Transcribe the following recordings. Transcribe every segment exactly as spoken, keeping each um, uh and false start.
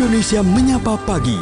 Indonesia Menyapa Pagi.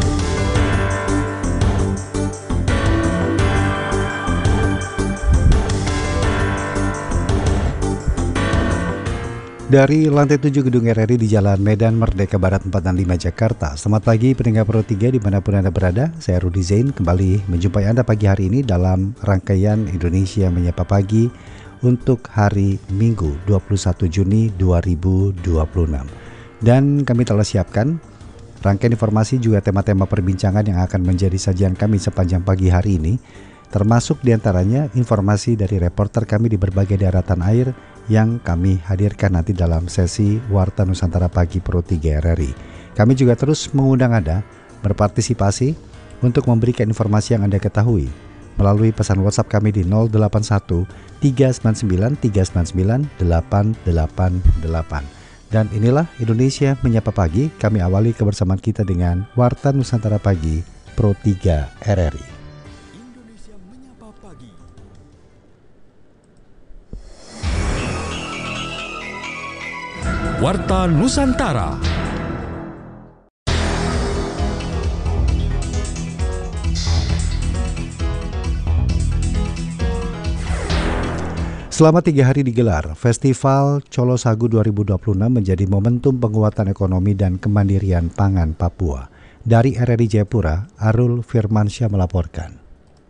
Dari lantai tujuh Gedung R R I di Jalan Medan Merdeka Barat empat enam lima Jakarta. Selamat pagi pendengar Pro tiga dimanapun Anda berada. Saya Rudi Zain kembali menjumpai Anda pagi hari ini dalam rangkaian Indonesia Menyapa Pagi untuk hari Minggu dua puluh satu Juni dua ribu dua puluh enam. Dan kami telah siapkan rangkaian informasi juga tema-tema perbincangan yang akan menjadi sajian kami sepanjang pagi hari ini. Termasuk diantaranya informasi dari reporter kami di berbagai daratan air yang kami hadirkan nanti dalam sesi Warta Nusantara Pagi Pro tiga R R I. Kami juga terus mengundang Anda berpartisipasi untuk memberikan informasi yang Anda ketahui melalui pesan WhatsApp kami di nol delapan satu tiga sembilan sembilan tiga sembilan sembilan delapan delapan delapan. Dan inilah Indonesia Menyapa Pagi. Kami awali kebersamaan kita dengan Warta Nusantara Pagi Pro tiga R R I. Warta Nusantara. Selama tiga hari digelar, Festival Colo Sagu dua ribu dua puluh enam menjadi momentum penguatan ekonomi dan kemandirian pangan Papua. Dari R R I Jayapura, Arul Firmansyah melaporkan.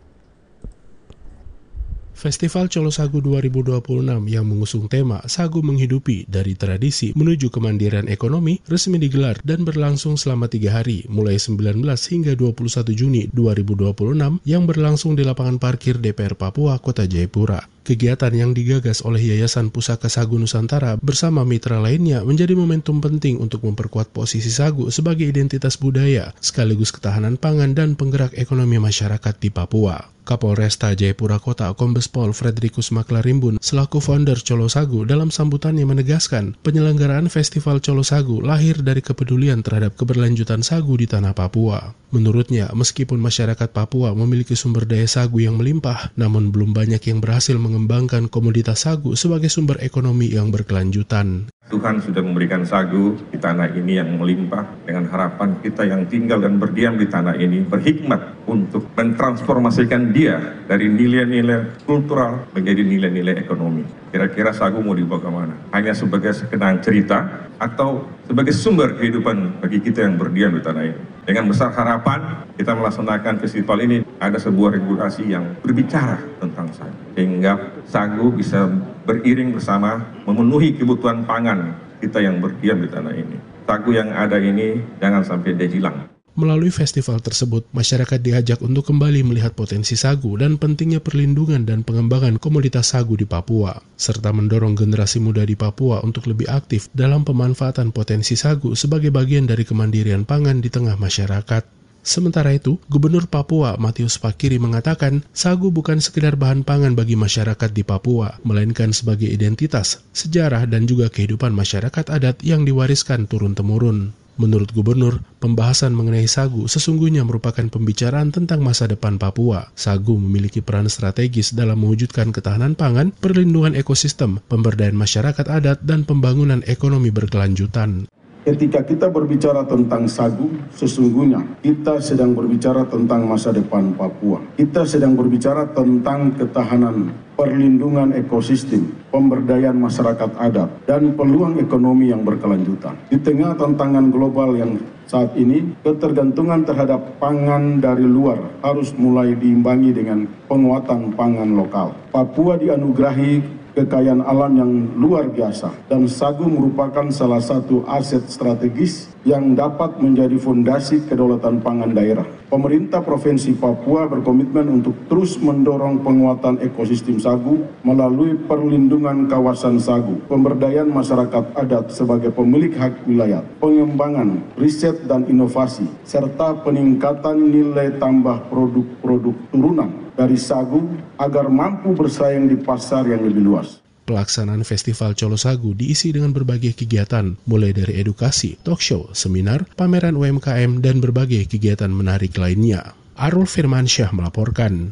Festival Colo Sagu dua ribu dua puluh enam yang mengusung tema Sagu Menghidupi dari Tradisi Menuju Kemandirian Ekonomi resmi digelar dan berlangsung selama tiga hari mulai sembilan belas hingga dua puluh satu Juni dua ribu dua puluh enam yang berlangsung di lapangan parkir D P R Papua, Kota Jayapura. Kegiatan yang digagas oleh Yayasan Pusaka Sagu Nusantara bersama mitra lainnya menjadi momentum penting untuk memperkuat posisi sagu sebagai identitas budaya, sekaligus ketahanan pangan dan penggerak ekonomi masyarakat di Papua. Kapolresta Jayapura Kota Kombes Pol Frederikus Maklarimbun selaku founder Colo Sagu dalam sambutannya menegaskan penyelenggaraan Festival Colo Sagu lahir dari kepedulian terhadap keberlanjutan sagu di tanah Papua. Menurutnya, meskipun masyarakat Papua memiliki sumber daya sagu yang melimpah, namun belum banyak yang berhasil mengembangkan komoditas sagu sebagai sumber ekonomi yang berkelanjutan. Tuhan sudah memberikan sagu di tanah ini yang melimpah dengan harapan kita yang tinggal dan berdiam di tanah ini berhikmat untuk mentransformasikan dia dari nilai-nilai kultural menjadi nilai-nilai ekonomi. Kira-kira sagu mau dibawa kemana? Hanya sebagai sekedar cerita atau sebagai sumber kehidupan bagi kita yang berdiam di tanah ini. Dengan besar harapan kita melaksanakan festival ini ada sebuah regulasi yang berbicara tentang sagu. Sehingga sagu bisa beriring bersama memenuhi kebutuhan pangan kita yang berdiam di tanah ini. Sagu yang ada ini jangan sampai dia hilang. Melalui festival tersebut, masyarakat diajak untuk kembali melihat potensi sagu dan pentingnya perlindungan dan pengembangan komoditas sagu di Papua, serta mendorong generasi muda di Papua untuk lebih aktif dalam pemanfaatan potensi sagu sebagai bagian dari kemandirian pangan di tengah masyarakat. Sementara itu, Gubernur Papua Matius Pakiri mengatakan sagu bukan sekedar bahan pangan bagi masyarakat di Papua, melainkan sebagai identitas, sejarah dan juga kehidupan masyarakat adat yang diwariskan turun-temurun. Menurut Gubernur, pembahasan mengenai sagu sesungguhnya merupakan pembicaraan tentang masa depan Papua. Sagu memiliki peran strategis dalam mewujudkan ketahanan pangan, perlindungan ekosistem, pemberdayaan masyarakat adat, dan pembangunan ekonomi berkelanjutan. Ketika kita berbicara tentang sagu, sesungguhnya kita sedang berbicara tentang masa depan Papua. Kita sedang berbicara tentang ketahanan, perlindungan ekosistem, pemberdayaan masyarakat adat, dan peluang ekonomi yang berkelanjutan. Di tengah tantangan global yang saat ini, ketergantungan terhadap pangan dari luar harus mulai diimbangi dengan penguatan pangan lokal. Papua dianugerahi kekayaan alam yang luar biasa, dan sagu merupakan salah satu aset strategis yang dapat menjadi fondasi kedaulatan pangan daerah. Pemerintah Provinsi Papua berkomitmen untuk terus mendorong penguatan ekosistem sagu melalui perlindungan kawasan sagu, pemberdayaan masyarakat adat sebagai pemilik hak wilayah, pengembangan riset dan inovasi, serta peningkatan nilai tambah produk-produk turunan dari sagu agar mampu bersaing di pasar yang lebih luas. Pelaksanaan Festival Colo Sagu diisi dengan berbagai kegiatan, mulai dari edukasi, talk show, seminar, pameran U M K M, dan berbagai kegiatan menarik lainnya. Arul Firmansyah melaporkan.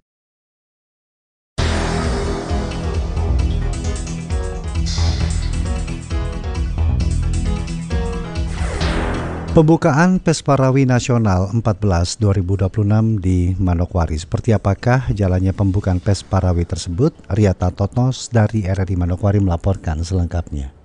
Pembukaan Pesparawi Nasional empat belas dua ribu dua puluh enam di Manokwari. Seperti apakah jalannya pembukaan Pesparawi tersebut? Riata Totnos dari R R I Manokwari melaporkan selengkapnya.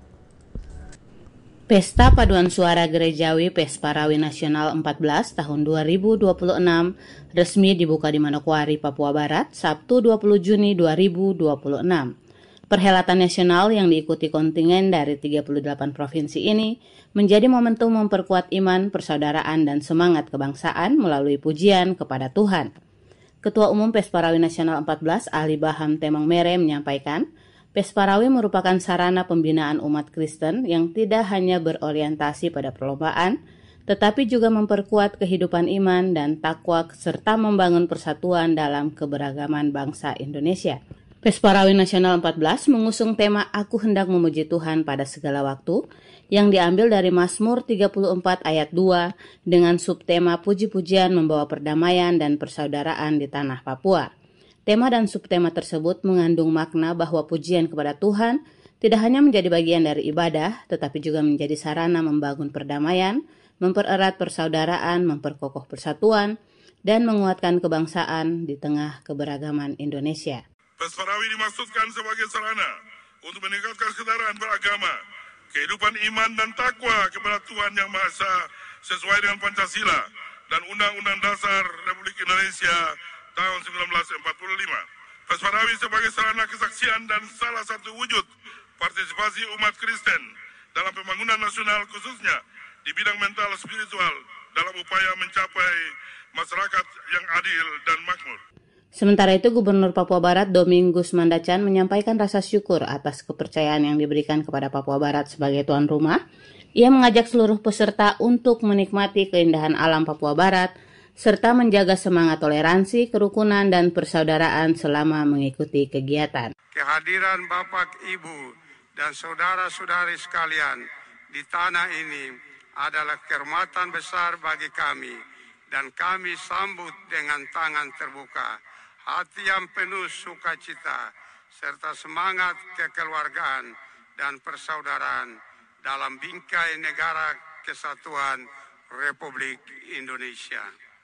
Pesta Paduan Suara Gerejawi Pesparawi Nasional empat belas tahun dua ribu dua puluh enam resmi dibuka di Manokwari, Papua Barat, Sabtu dua puluh Juni dua ribu dua puluh enam. Perhelatan nasional yang diikuti kontingen dari tiga puluh delapan provinsi ini menjadi momentum memperkuat iman, persaudaraan, dan semangat kebangsaan melalui pujian kepada Tuhan. Ketua Umum Pesparawi Nasional empat belas, Ahli Baham Temong Mere, menyampaikan, Pesparawi merupakan sarana pembinaan umat Kristen yang tidak hanya berorientasi pada perlombaan, tetapi juga memperkuat kehidupan iman dan takwa serta membangun persatuan dalam keberagaman bangsa Indonesia. Pesparawi Nasional empat belas mengusung tema Aku Hendak Memuji Tuhan pada Segala Waktu yang diambil dari Mazmur tiga puluh empat ayat dua dengan subtema Puji-pujian Membawa Perdamaian dan Persaudaraan di Tanah Papua. Tema dan subtema tersebut mengandung makna bahwa pujian kepada Tuhan tidak hanya menjadi bagian dari ibadah, tetapi juga menjadi sarana membangun perdamaian, mempererat persaudaraan, memperkokoh persatuan, dan menguatkan kebangsaan di tengah keberagaman Indonesia. Pesparawi dimaksudkan sebagai sarana untuk meningkatkan kesadaran beragama, kehidupan iman dan takwa kepada Tuhan Yang Maha Esa sesuai dengan Pancasila dan Undang-Undang Dasar Republik Indonesia tahun seribu sembilan ratus empat puluh lima. Pesparawi sebagai sarana kesaksian dan salah satu wujud partisipasi umat Kristen dalam pembangunan nasional khususnya di bidang mental spiritual dalam upaya mencapai masyarakat yang adil dan makmur. Sementara itu, Gubernur Papua Barat Domingus Mandacan menyampaikan rasa syukur atas kepercayaan yang diberikan kepada Papua Barat sebagai tuan rumah. Ia mengajak seluruh peserta untuk menikmati keindahan alam Papua Barat, serta menjaga semangat toleransi, kerukunan, dan persaudaraan selama mengikuti kegiatan. Kehadiran Bapak, Ibu, dan saudara-saudari sekalian di tanah ini adalah kehormatan besar bagi kami, dan kami sambut dengan tangan terbuka. Hati yang penuh sukacita, serta semangat kekeluargaan dan persaudaraan dalam bingkai negara kesatuan Republik Indonesia.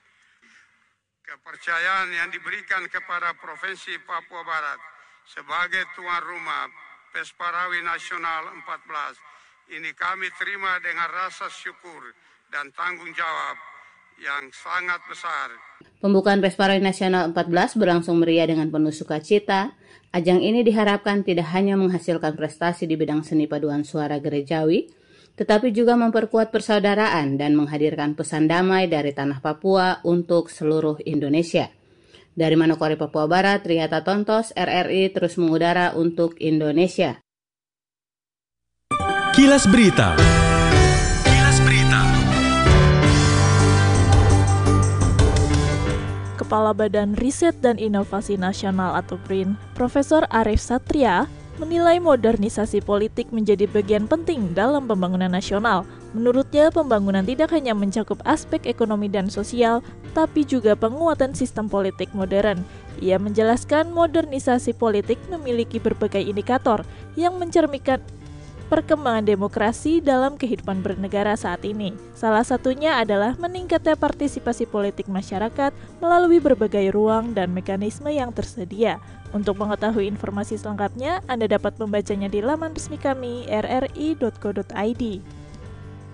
Kepercayaan yang diberikan kepada Provinsi Papua Barat sebagai tuan rumah Pesparawi Nasional empat belas ini kami terima dengan rasa syukur dan tanggung jawab yang sangat besar. Pembukaan Pesparawi Nasional empat belas berlangsung meriah dengan penuh sukacita. Ajang ini diharapkan tidak hanya menghasilkan prestasi di bidang seni paduan suara gerejawi, tetapi juga memperkuat persaudaraan dan menghadirkan pesan damai dari tanah Papua untuk seluruh Indonesia. Dari Manokwari, Papua Barat, Riata Tontos, R R I terus mengudara untuk Indonesia. Kilas Berita. Kepala Badan Riset dan Inovasi Nasional atau B R I N, Profesor Arief Satria, menilai modernisasi politik menjadi bagian penting dalam pembangunan nasional. Menurutnya, pembangunan tidak hanya mencakup aspek ekonomi dan sosial, tapi juga penguatan sistem politik modern. Ia menjelaskan modernisasi politik memiliki berbagai indikator yang mencerminkan perkembangan demokrasi dalam kehidupan bernegara saat ini. Salah satunya adalah meningkatnya partisipasi politik masyarakat melalui berbagai ruang dan mekanisme yang tersedia. Untuk mengetahui informasi selengkapnya, Anda dapat membacanya di laman resmi kami r r i dot co dot i d.